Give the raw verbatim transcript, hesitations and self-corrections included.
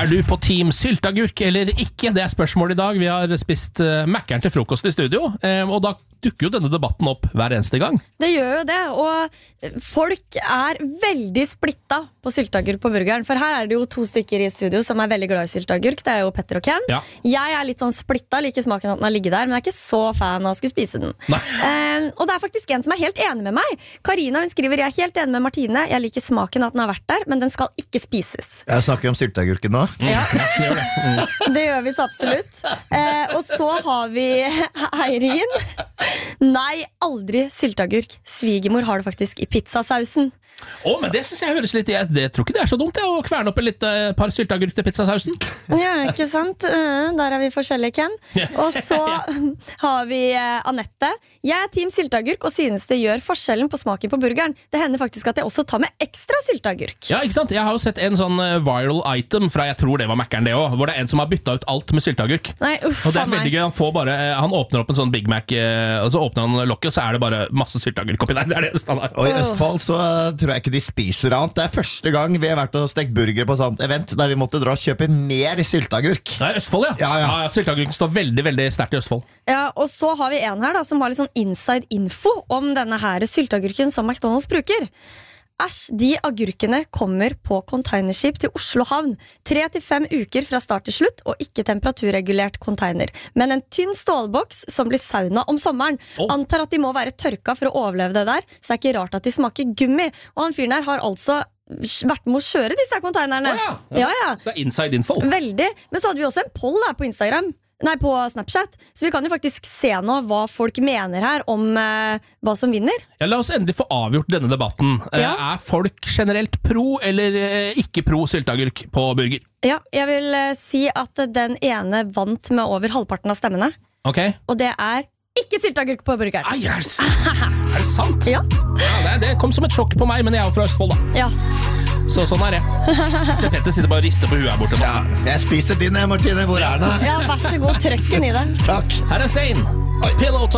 Er du på team syltagurk eller ikke? Det er spørsmålet i dag. Vi har spist uh, Mackeren til frokost i studio, uh, og da dukker jo denne debatten opp hver eneste gang. Det gjør jo det, og folk er veldig splitta på syltagurk på burgeren, for her er det jo to stykker i studio som er veldig glad i syltagurk. Det er jo Petter og Ken. Ja. Jeg er litt sånn splitta, liker smaken at den har ligget der, men jeg er ikke så fan av å skulle spise den. Um, og det er faktisk en som er helt enig med meg. Karina, hun skriver, jeg er helt enig med Martine, jeg liker smaken at den har vært der, men den skal ikke spises. Jeg snakker om syltagurken nå. Ja, det gjør det. Mm. Det gjør vi så absolutt. Uh, og så har vi Eirin. Nei, aldri syltagurk. Svigermor har det faktisk i pizzasausen. Å, men det synes jeg høres litt jeg, det tror ikke det er så dumt det, å kverne opp en litt uh, par syltagurk til pizzasausen. Ja, ikke sant? Uh, der er vi forskjellige, Ken. Og så har vi uh, Annette. Jeg er team syltagurk og synes det gjør forskjellen på smaken på burgeren. Det hender faktisk at jeg også tar med ekstra syltagurk. Ja, ikke sant? Jeg har jo sett en sånn uh, viral item fra, jeg tror det var Mackeren det også, hvor det er en som har byttet ut alt med syltagurk. Nei, uff, og det er veldig gøy, han får bare, uh, han åpner opp en sånn Big Mac, uh, og så åpner han lokket, og så er det bare masse syltagurk oppi der. Det er det eneste han har. Og i Østfold så uh, tror jeg ikke de spiser annet. Det er første gang vi har vært og stekt burger på sånt event der vi måtte dra og kjøpe mer syltagurk. Nei, Østfold, ja. Ja, ja. ja, ja syltagurken står veldig, veldig sterkt i Østfold. Ja, og så har vi en her da, som har litt sånn inside info om denne her syltagurken som McDonald's bruker. Æsj, de agurkene kommer på containerskip til Oslo havn. Tre til fem uker fra start til slutt, og ikke temperaturregulert container. Men en tynn stålboks som blir sauna om sommeren. Oh. Antar at de må være tørka for å overleve det der, så det er ikke rart at de smaker gummi. Og han fyren her har altså vært med å kjøre disse containerene. Oh, ja. Ja. Ja, ja. Så det er inside info. Veldig. Men så hadde vi også en poll der på Instagram. Nei, på Snapchat. Så vi kan jo faktisk se nå hva folk mener her om eh, hva som vinner. Ja, la oss endelig få avgjort denne debatten. Ja. Eh, er folk generelt pro eller eh, ikke pro syltagurk på burger? Ja, jeg vil eh, si at den ene vant med over halvparten av stemmene. Ok. Og det er ikke syltagurk på burger. Ai, er, det, er det sant? Ja. Ja, det, det kom som et sjokk på meg, men jeg er jo fra Østfold da. Ja. Så sånn er det. Se, Petter sitter bare og rister på huet her borte nå. Ja, jeg spiser din, Martine. Hvor er den? Ja, vær så god, trøkken i det. Takk. Her er Zayn. Pillow Talk.